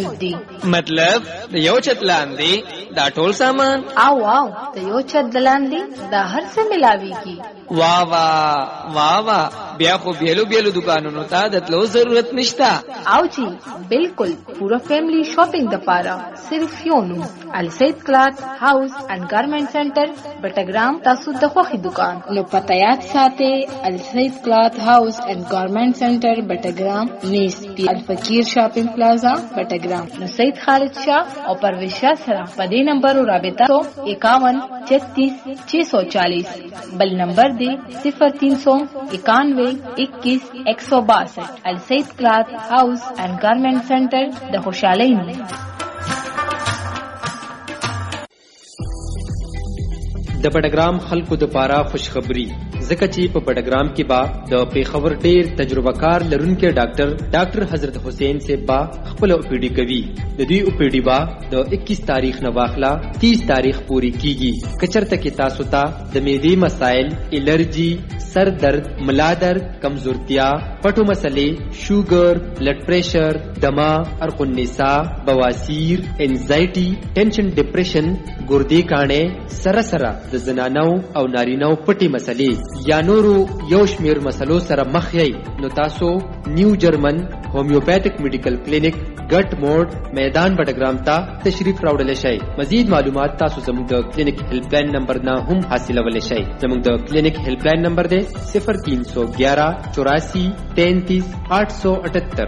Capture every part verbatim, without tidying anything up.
دی. مطلب د یو چت لاندې دا ټول سامان او او د یو چت لاندې دا هر څه ملاويږي. واہ واہ واہ واہ بیا خو بیلو بیلو دکانونو ته د تلو ضرورت نشتا. او جی بالکل پورا فیملی شاپنگ د پاره صرف یو نوم السید کلات هاوس اینڈ گارمنٹ سنټر بټګرام. تاسو د خوخي دکان نو پته یاد ساتئ السید کلات هاوس اینڈ گارمنٹ سنټر بټګرام نیس پی الفقیر شاپنگ پلازا بټګرام. نو سید خالد شاه او پرویز شاه سره په دې نمبر رابطه سو اکاون چھتیس چھ سو چالیس بل نمبر دے صفر تین سو اکانوے اکیس ایک سو باسٹھ. السید کلات ہاؤس اینڈ گارمنٹ سینٹر د خوشحالی نه. د بډګرام خلکو د پاره خوشخبری ځکه چې په بډګرام کې با د پیښور ډیر تجربه کار لرونکي ډاکټر ډاکټر حضرت حسین سے با خپل او پی ډی کوي. د دوی او پی ډی با د اکیس تاریخ نه واخلا تیس تاریخ پوری کیږي. کچرته کې تاسو ته د معدې مسائل، الرجی، سر درد، ملا درد، کمزورتیا، پټو مسلې، شوګر، بلډ پریشر، دما، ارق النساء، بواسیر، انزایټي، ټینشن، ډیپریشن، ګردې کانې، سره سره د زنانو او نارینو پټي مسلې یا نورو یو شمیر مسلو سره مخ یې نو تاسو نیو جرمن هومیوپیتھک میډیکل کلینیک ګټ موډ میدان بټګرام ته تشریف راوړل شئ. مزید معلومات تاسو زموږ د کلینیک هیلپ لاین نمبر نه هم حاصلولی شئ. زموږ د کلینیک هیلپ لاین نمبر دی صفر تین سو گیارہ چوراسی تینتیس آٹھ سو اٹھتر.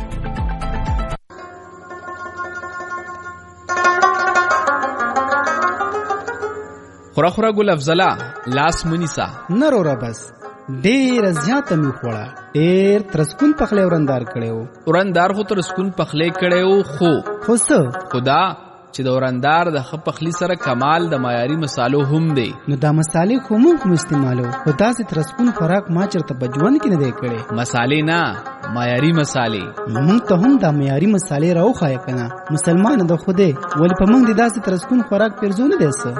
خورا خورا ګل افضلا لاس منیسا نرو را بس ډیر زیاته می خوړه ډیر ترسکون پخله ورندار کړو. ورندار خو ترسکون پخله کړو خو خو څه خدا چې د ورندار د خ پخلی سره کمال د معیاري مصالو هم دی. نو دا مصالې خو مو استعمالو خدا سي ترسکون خوراک ما چرته بجوان کې نه دی کړي. مصالې نه معیاري مصالې موږ ته هم دا معیاري مصالې راوخای کنه. مسلمان د خوده ول په موږ د داسې ترسکون خوراک پرزونه دی څه.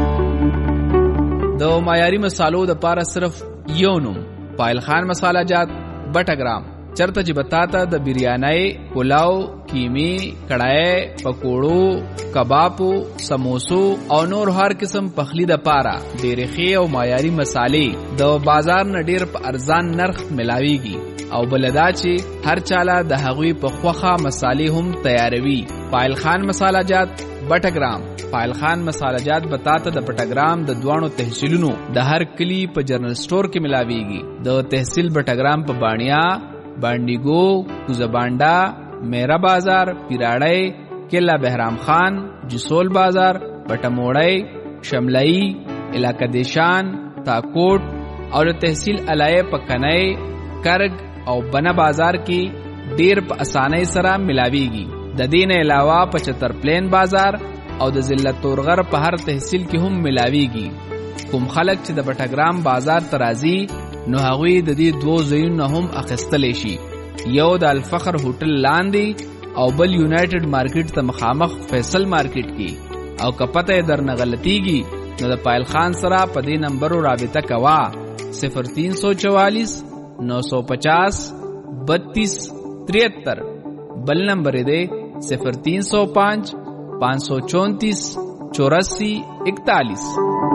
د معیاري مصالو د پاره صرف یو نوم پایل خان مساله جات بټګرام. چرته چې بتاته د بریانی، پلاو، کیمی، کڑھائی، پکوړو، کبابو، سموسو او نور هر قسم پخلی د پاره ډېرې ښې او معیاري مصالې د بازار نه ډېر په ارزان نرخ ملاويږي او بلدا چې هر چاله د هغوی په خوخه مصالې هم تیاروي. پایل خان مساله جات بټګرام. پایل خان مساله جات بتاته د بټګرام د دوانو تحصیلونو د هر کلی په جنرل سٹور کې ملاويږي. د تحصیل بټګرام په بانیا، بانډیګو، کوزبانډا، میرا بازار، پیراړی، کلا بهرام خان، جسول بازار، پټموړی، شملئی، علاقہ دیشان، تاکوټ او د تحصیل علایه په کنای، کرګ او بنا بازار کې ډیر په اسانۍ سره ملاويږي. د دې نه علاوه په چتر پلین بازار او د ضلع تورغر په هر تحصیل کې هم ملاويږي. کوم خلک چې د بټګرام بازار ترازی نو هغوی د دې دوه ځایونو هم اخیستلی شي. یو د الفخر هوټل لاندې او بل یونایټډ مارکیټ ته مخامخ فیصل مارکیټ کې. او که پته یې درنه غلطیږي نو د پایل خان سره په دې نمبرو رابطه کوه صفر تین سو چوالیس نو سو پچاس بتیس تریہتر. بل نمبر دے صفر تین سو پانچ پانچ سو چونتیس چوراسی اکتالیس.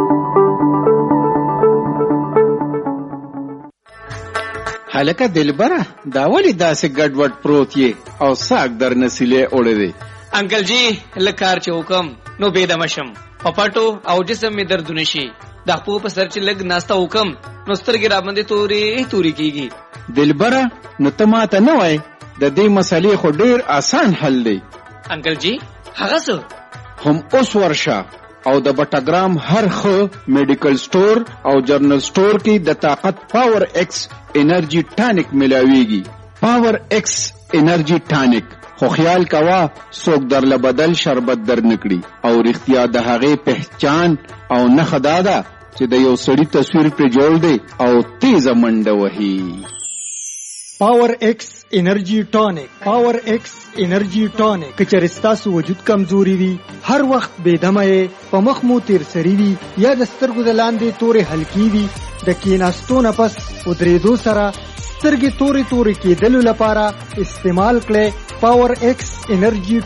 هلکه دلبره دا ولی داسې ګډوډ پروت یې او ساک در نسیلې اوړې دی. انکل جی لکار چې حکم نو بېدمه شم په پټو او جسم مې دردونه شي. د خپو په سر چې لږ ناسته حکم نو سترګې راباندې تورې تورې کېږي. دلبره نو ته ماته نه وایې د دې مسلې خو ډېر آسان حل دی. انکل جی هغه څه؟ هم اوس ورشه او د بټګرام هر ښه میډیکل سٹور او جرنل سٹور کې د طاقت پاور ایکس انرژي ټانک ملاويږي. پاور ایکس انرژي ټانک خو خیال کوا څوک درله بدل شربت در نکړي او رښتیا د هغې پہچان او نښه دا ده چې د یو سړي تصویر پرې جوړ دی او تیزه منډه وهي. پاور ایکس انرژي ټانک. پاور ایکس انرژي ټانک که چېرې ستاسو وجود کمزوري وي، هر وخت بېدمه یې، په مخ مو تیر سري وي یا د سترګو د لاندې تورې هلکې وي، د کېناستو نه پس ودرېدو سره سترګې تورې تورې کېدلو لپاره استعمال کړئ پاور ایکس انرژي